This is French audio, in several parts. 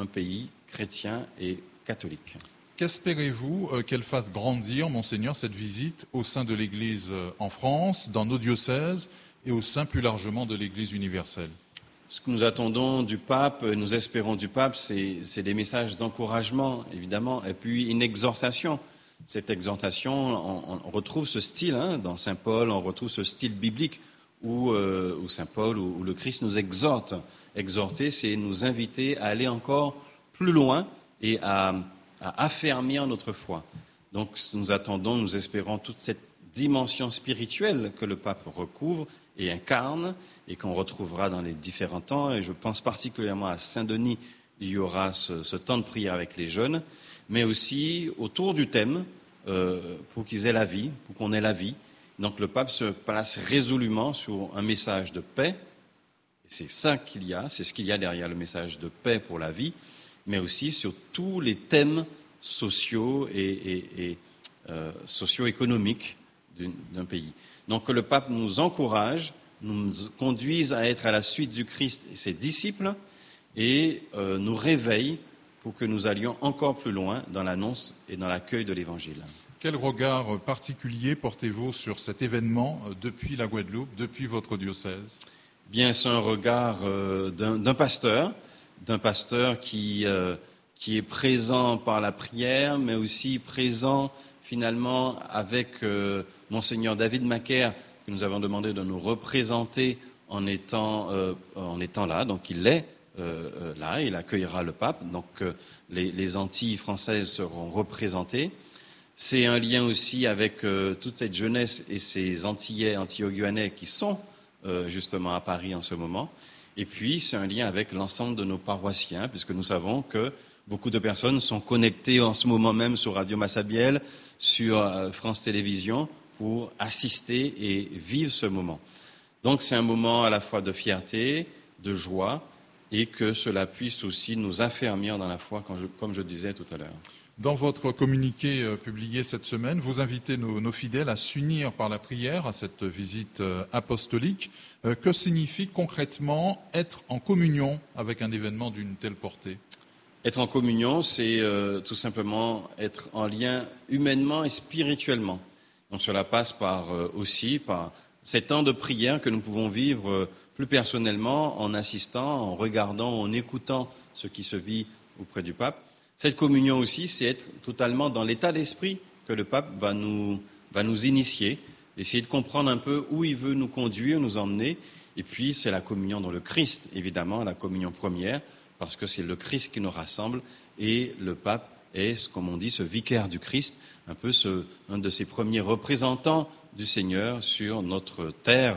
un pays chrétien et catholique. Qu'espérez-vous qu'elle fasse grandir, Monseigneur, cette visite au sein de l'Église en France, dans nos diocèses et au sein plus largement de l'Église universelle? Ce que nous attendons du pape, nous espérons du pape, c'est des messages d'encouragement, évidemment, et puis une exhortation. Cette exhortation, on retrouve ce style dans Saint Paul, on retrouve ce style biblique où Saint Paul, où le Christ nous exhorte. Exhorter, c'est nous inviter à aller encore plus loin et à affermir notre foi. Donc nous attendons, nous espérons toute cette dimension spirituelle que le pape recouvre et incarne et qu'on retrouvera dans les différents temps. Et je pense particulièrement à Saint-Denis, il y aura ce temps de prière avec les jeunes, mais aussi autour du thème pour qu'ils aient la vie, pour qu'on ait la vie. Donc le pape se place résolument sur un message de paix. Et c'est ça qu'il y a, c'est ce qu'il y a derrière le message de paix pour la vie, mais aussi sur tous les thèmes sociaux et socio-économiques d'un pays. Donc que le pape nous encourage, nous conduise à être à la suite du Christ et ses disciples et nous réveille pour que nous allions encore plus loin dans l'annonce et dans l'accueil de l'Évangile. Quel regard particulier portez-vous sur cet événement depuis la Guadeloupe, depuis votre diocèse? Bien, c'est un regard d'un pasteur qui est présent par la prière, mais aussi présent finalement avec Monseigneur David Macaire, que nous avons demandé de nous représenter en étant là. Donc il est là, il accueillera le pape. Donc les Antilles françaises seront représentées. C'est un lien aussi avec toute cette jeunesse et ces Antillais, Antillo-Guyanais qui sont justement à Paris en ce moment. Et puis, c'est un lien avec l'ensemble de nos paroissiens, puisque nous savons que beaucoup de personnes sont connectées en ce moment même sur Radio Massabielle, sur France Télévisions, pour assister et vivre ce moment. Donc, c'est un moment à la fois de fierté, de joie, et que cela puisse aussi nous affermir dans la foi, comme je disais tout à l'heure. Dans votre communiqué publié cette semaine, vous invitez nos fidèles à s'unir par la prière à cette visite apostolique. Que signifie concrètement être en communion avec un événement d'une telle portée? Être en communion, c'est tout simplement être en lien humainement et spirituellement. Donc cela passe par ces temps de prière que nous pouvons vivre plus personnellement en assistant, en regardant, en écoutant ce qui se vit auprès du pape. Cette communion aussi, c'est être totalement dans l'état d'esprit que le pape va nous initier, essayer de comprendre un peu où il veut nous conduire, nous emmener. Et puis, c'est la communion dans le Christ, évidemment, la communion première, parce que c'est le Christ qui nous rassemble. Et le pape est, comme on dit, ce vicaire du Christ, un peu un de ses premiers représentants du Seigneur sur notre terre.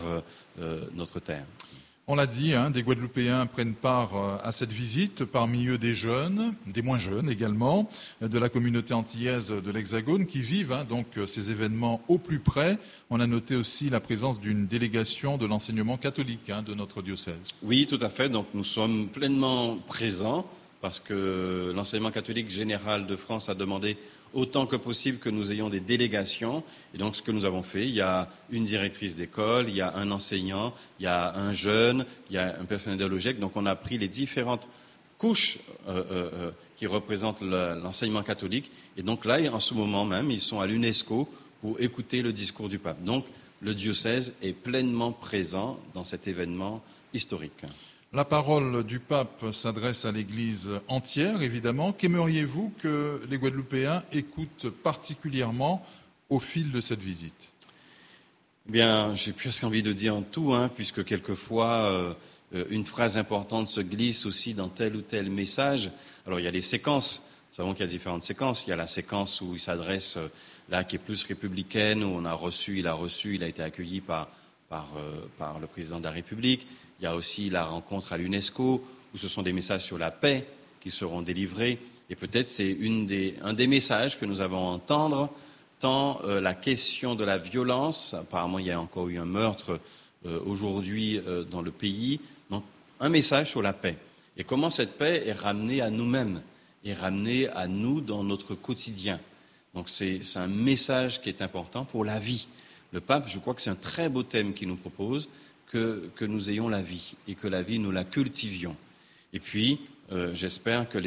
On l'a dit, des Guadeloupéens prennent part à cette visite, parmi eux des jeunes, des moins jeunes également, de la communauté antillaise de l'Hexagone qui vivent donc ces événements au plus près. On a noté aussi la présence d'une délégation de l'enseignement catholique de notre diocèse. Oui, tout à fait. Donc nous sommes pleinement présents parce que l'enseignement catholique général de France a demandé autant que possible que nous ayons des délégations. Et donc, ce que nous avons fait, il y a une directrice d'école, il y a un enseignant, il y a un jeune, il y a un personnel de l'OGEC. Donc, on a pris les différentes couches qui représentent l'enseignement catholique. Et donc là, en ce moment même, ils sont à l'UNESCO pour écouter le discours du pape. Donc, le diocèse est pleinement présent dans cet événement historique. La parole du pape s'adresse à l'Église entière, évidemment. Qu'aimeriez-vous que les Guadeloupéens écoutent particulièrement au fil de cette visite? Eh bien, j'ai presque envie de dire tout, puisque quelquefois, une phrase importante se glisse aussi dans tel ou tel message. Alors, il y a les séquences. Nous savons qu'il y a différentes séquences. Il y a la séquence où il s'adresse, là, qui est plus républicaine, où il a été accueilli par le président de la République. Il y a aussi la rencontre à l'UNESCO, où ce sont des messages sur la paix qui seront délivrés. Et peut-être c'est un des messages que nous avons à entendre, tant la question de la violence. Apparemment, il y a encore eu un meurtre aujourd'hui dans le pays. Donc, un message sur la paix. Et comment cette paix est ramenée à nous-mêmes, est ramenée à nous dans notre quotidien. Donc, c'est un message qui est important pour la vie. Le pape, je crois que c'est un très beau thème qu'il nous propose, que nous ayons la vie et que la vie, nous la cultivions. Et puis, j'espère que